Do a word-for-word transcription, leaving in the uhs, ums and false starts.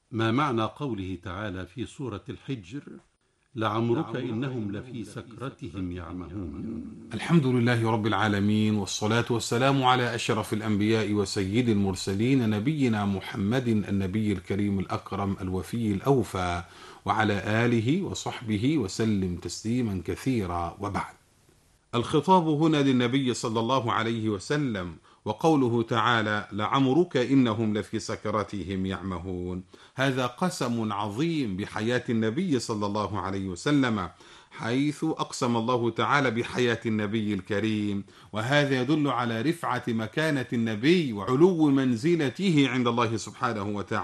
ما معنى قوله تعالى في سورة الحجر: لعمرك إنهم لفي سكرتهم يعمهون؟ الحمد لله رب العالمين، والصلاة والسلام على أشرف الأنبياء وسيد المرسلين، نبينا محمد النبي الكريم الأكرم الوفي الأوفى، وعلى آله وصحبه وسلم تسليما كثيرا. وبعد، الخطاب هنا للنبي صلى الله عليه وسلم، وقوله تعالى: لعمرك إنهم لفي سكرتهم يعمهون، هذا قسم عظيم بحياة النبي صلى الله عليه وسلم، حيث أقسم الله تعالى بحياة النبي الكريم، وهذا يدل على رفعة مكانة النبي وعلو منزلته عند الله سبحانه وتعالى.